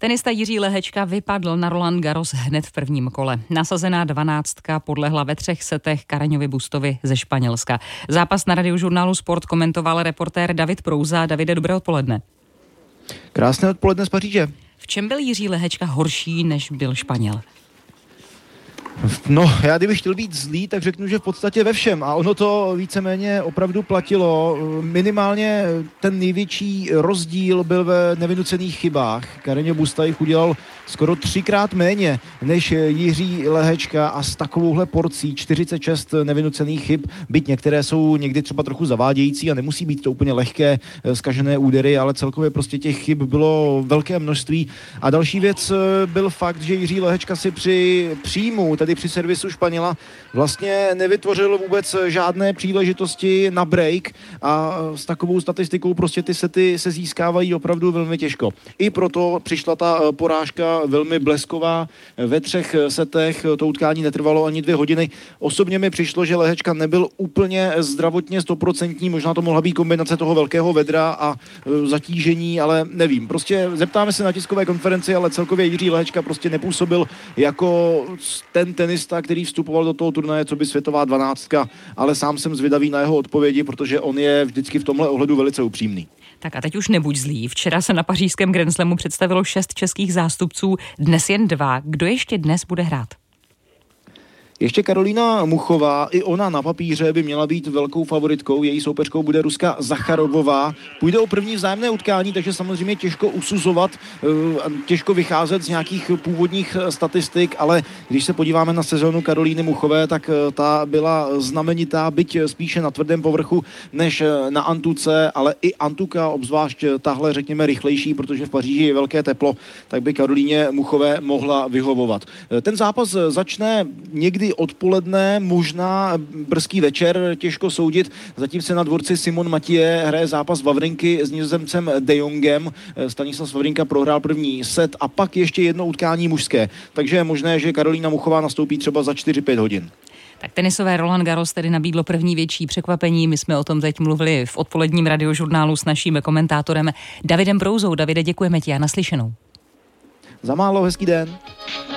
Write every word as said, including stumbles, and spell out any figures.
Tenista Jiří Lehečka vypadl na Roland Garros hned v prvním kole. Nasazená dvanáctka podlehla ve třech setech Carreñovi Bustovi ze Španělska. Zápas na Radiožurnálu Sport komentoval reportér David Prouza. Davide, dobré odpoledne. Krásné odpoledne z Paříže. V čem byl Jiří Lehečka horší, než byl Španěl? No, já kdybych chtěl být zlý, tak řeknu, že v podstatě ve všem. A ono to víceméně opravdu platilo. Minimálně ten největší rozdíl byl ve nevynucených chybách. Carreño Busta jich udělal skoro třikrát méně než Jiří Lehečka a s takovouhle porcí čtyřicet šest nevynucených chyb, byť některé jsou někdy třeba trochu zavádějící a nemusí být to úplně lehké zkažené údery, ale celkově prostě těch chyb bylo velké množství. A další věc byl fakt, že Jiří Lehečka si při příjmu, tedy při servisu Španěla, vlastně nevytvořil vůbec žádné příležitosti na break a s takovou statistikou prostě ty sety se získávají opravdu velmi těžko. I proto přišla ta porážka velmi blesková ve třech setech. To utkání netrvalo ani dvě hodiny. Osobně mi přišlo, že Lehečka nebyl úplně zdravotně stoprocentní, možná to mohla být kombinace toho velkého vedra a zatížení, ale nevím. Prostě zeptáme se na tiskové konferenci, ale celkově Jiří Lehečka prostě nepůsobil jako ten tenista, který vstupoval do toho turnaje, co by světová dvanáctka, ale sám jsem zvědavý na jeho odpovědi, protože on je vždycky v tomhle ohledu velice upřímný. Tak a teď už nebuď zlý. Včera se na pařížském Grand Slamu představilo šest českých zástupců, dnes jen dva. Kdo ještě dnes bude hrát? Ještě Karolína Muchová, i ona na papíře by měla být velkou favoritkou, její soupeřkou bude Ruska Zacharovová. Půjde o první vzájemné utkání, takže samozřejmě těžko usuzovat, těžko vycházet z nějakých původních statistik, ale když se podíváme na sezónu Karolíny Muchové, tak ta byla znamenitá, byť spíše na tvrdém povrchu než na antuce, ale i antuka, obzvlášť tahle, řekněme, rychlejší, protože v Paříži je velké teplo, tak by Karolíně Muchové mohla vyhovovat. Ten zápas začne někdy odpoledne, možná brzký večer, těžko soudit. Zatím se na dvorci Simon Mathieu hraje zápas Wawrinky s Nizozemcem De Jongem. Stanislas Wawrinka prohrál první set a pak ještě jedno utkání mužské. Takže je možné, že Karolína Muchová nastoupí třeba za čtyři pět hodin. Tak tenisové Roland Garros tedy nabídlo první větší překvapení. My jsme o tom teď mluvili v odpoledním Radiožurnálu s naším komentátorem Davidem Prouzou. Davide, děkujeme ti a naslyšenou. Za málo, hezký den.